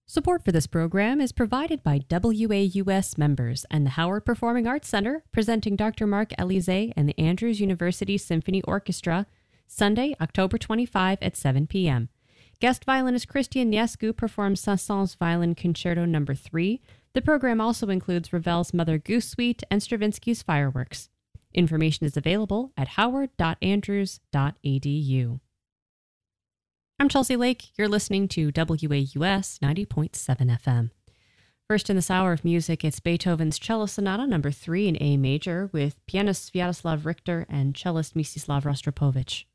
Support for this program is provided by WAUS members and the Howard Performing Arts Center, presenting Dr. Mark Elise and the Andrews University Symphony Orchestra, Sunday, October 25 at 7 p.m. Guest violinist Christian Niescu performs Saint-Saëns Violin Concerto No. 3. The program also includes Ravel's Mother Goose Suite and Stravinsky's Fireworks. Information is available at howard.andrews.edu. I'm Chelsea Lake. You're listening to WAUS 90.7 FM. First in this hour of music, it's Beethoven's Cello Sonata No. 3 in A major with pianist Sviatoslav Richter and cellist Mstislav Rostropovich.